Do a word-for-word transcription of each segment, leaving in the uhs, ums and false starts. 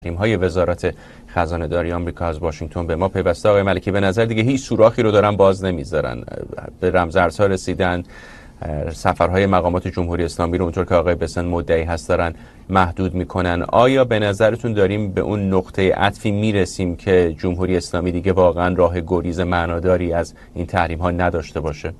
های وزارت خزانه داری آمریکا از واشنگتن به ما پیوسته. آقای ملکی، به نظر دیگه هیچ سوراخی رو دارن باز نمیذارن، به رمزارزها رسیدن، سفرهای مقامات جمهوری اسلامی رو اونطور که آقای بسن مدعی هست دارن محدود میکنن. آیا به نظرتون داریم به اون نقطه عطفی میرسیم که جمهوری اسلامی دیگه واقعا راه گریز معناداری از این تحریم ها نداشته باشه؟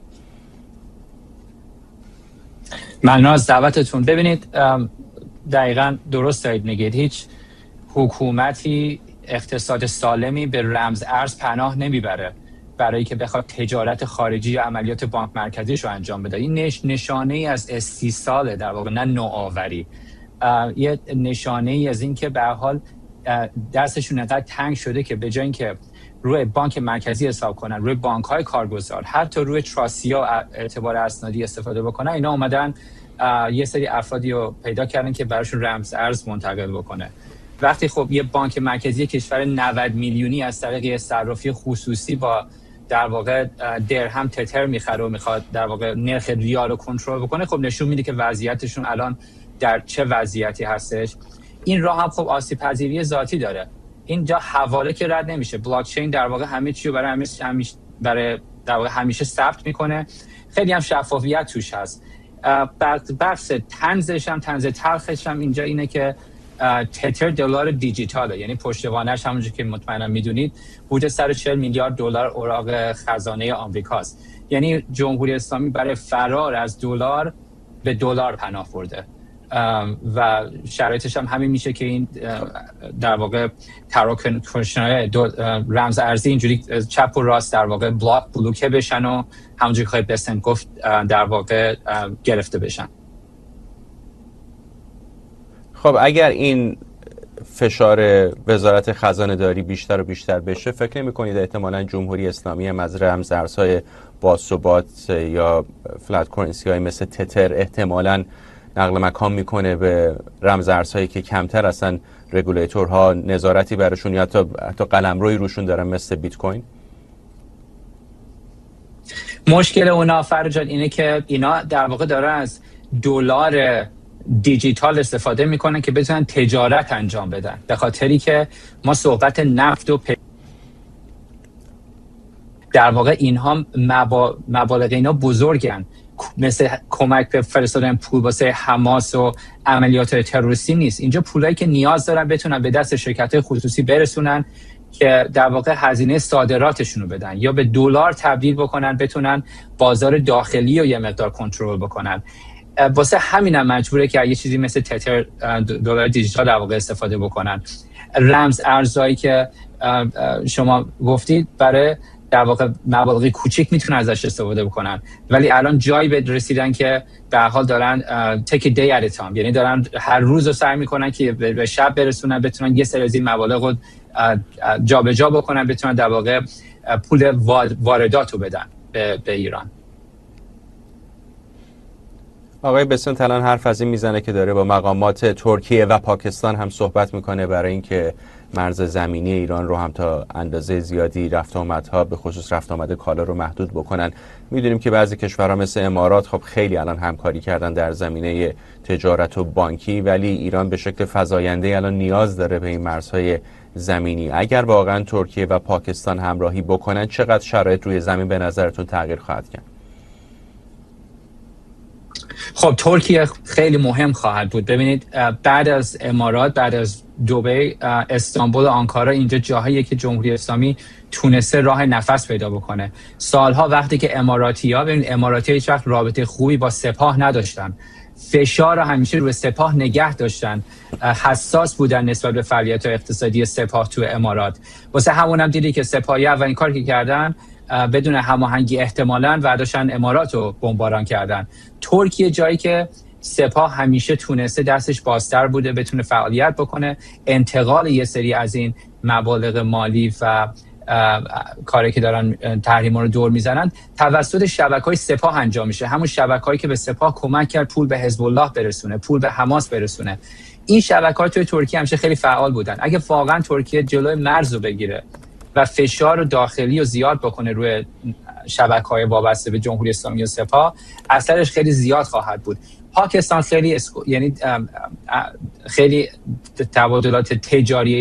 ممنون از دعوتتون. ببینید، دقیقاً درست دارید میگید، هیچ حکومتی اقتصاد سالمی به رمز ارز پناه نمیبره برای که بخواد تجارت خارجی یا عملیات بانک مرکزیش رو انجام بده. این نش... نشانه ای از استیصاله، در واقع نه نوآوری. یه نشانه ای از این که به هر حال دستشون انقدر تنگ شده که به جای اینکه روی بانک مرکزی حساب کنن، روی بانک‌های کارگزار، حتی روی تراسیا اعتبار اسنادی استفاده بکنن، اینا اومدن یه سری افرادی رو پیدا کردن که براشون رمز ارز منتقل بکنه. وقتی خب یه بانک مرکزی کشور نود میلیونی از طریق صرافی خصوصی با در واقع درهم تتر میخره و میخواد در واقع نرخ ریال رو کنترل بکنه، خب نشون میده که وضعیتشون الان در چه وضعیتی هستش. این راه هم خب آسیب پذیری ذاتی داره. اینجا حواله که رد نمیشه. بلاک چین در واقع همه چی رو برای همیشه همیشه برای در واقع همیشه ثبت میکنه. خیلی هم شفافیت توش هست. بحث طنزش هم طنز تلخش هم اینجا اینه که تتر دلار دیجیتاله، یعنی پشتوانه‌اش همونجوری که مطمئنا میدونید حدود صد و چهل میلیارد دلار اوراق خزانه آمریکاست. یعنی جمهوری اسلامی برای فرار از دلار به دلار پناه برده و شرایطش هم همین میشه که این در واقع تراکنش‌های رمز ارزی اینجوری چپ و راست در واقع بلاک بلوکه بشن و همونجوری که بسن گفت در واقع گرفته بشن. خب اگر این فشار وزارت خزانه داری بیشتر و بیشتر بشه، فکر نمی کنید احتمالاً جمهوری اسلامی هم از رمز ارزهای باثبات یا فلات کرنسی های مثل تتر احتمالاً نقل مکان میکنه به رمز ارزهایی که کمتر اصلا رگولیتورها نظارتی براشون یا حتی حتی قلمروی روشون دارن مثل بیت کوین؟ مشکل اونا فرجان اینه که اینا در واقع دارن از دلار دیجیتال استفاده میکنن که بتونن تجارت انجام بدن، به خاطری که ما صحبت نفت و پ... در واقع اینها مبا... مبالغ اینا بزرگن، مثل کمک به فرستادن پول واسه حماس و عملیات تروریستی نیست. اینجا پولایی که نیاز دارن بتونن به دست شرکت‌های خصوصی برسونن که در واقع هزینه صادراتشون رو بدن یا به دلار تبدیل بکنن، بتونن بازار داخلی رو یه مقدار کنترل بکنن. واسه همینم مجبوره که یه چیزی مثل تتر دلار دیجیتال در واقع استفاده بکنن. رمز ارزایی که شما گفتید برای در واقع مبالغ کوچیک میتونن ازش استفاده بکنن، ولی الان جایی به رسیدن که به هر حال دارن take a day at a time، یعنی دارن هر روز رو سعی میکنن که به شب برسونن، بتونن یه سری از این مبالغ رو جابجا بکنن، بتونن در واقع پول واردات رو بدن به, به ایران. آقای بسنت الان حرف از این میزنه که داره با مقامات ترکیه و پاکستان هم صحبت میکنه برای اینکه مرز زمینی ایران رو هم تا اندازه زیادی رفت آمدها به خصوص رفت آمد کالا رو محدود بکنن. میدونیم که بعضی کشورها مثل امارات خب خیلی الان همکاری کردن در زمینه تجارت و بانکی، ولی ایران به شکل فزاینده الان نیاز داره به این مرزهای زمینی. اگر واقعا ترکیه و پاکستان همراهی بکنن، چقدر شرایط روی زمین به نظرتون تغییر خواهد کرد؟ خب ترکیه خیلی مهم خواهد بود. ببینید بعد از امارات، بعد از دبی، استانبول، آنکارا، اینجا جاهایی که جمهوری اسلامی تونسته راه نفس پیدا بکنه. سالها وقتی که اماراتی‌ها، ببینید اماراتی‌ها هیچ وقت رابطه خوبی با سپاه نداشتن، فشار رو همیشه روی سپاه نگه داشتن، حساس بودن نسبت به فعالیت اقتصادی سپاه تو امارات. واسه همون هم دیدی که سپاهی اولین کاری که کردن بدون هماهنگی احتمالاً ورداشتن امارات رو بمباران کردن. ترکیه جایی که سپاه همیشه تونسته دستش بازتر بوده بتونه فعالیت بکنه، انتقال یه سری از این مبالغ مالی و کاری که دارن تحریما رو دور میزنن توسط شبکه‌های سپاه انجام میشه، همون شبکه‌هایی که به سپاه کمک کرد پول به حزب الله برسونه، پول به حماس برسونه. این شبکه‌ها توی ترکیه همیشه خیلی فعال بودن. اگه واقعا ترکیه جلوی مرز رو بگیره و فشار داخلی رو زیاد بکنه روی شبکه‌های وابسته به جمهوری اسلامی و سپاه، اثرش خیلی زیاد خواهد بود. پاکستان خیلی اسکو... یعنی خیلی تبادلات تجاری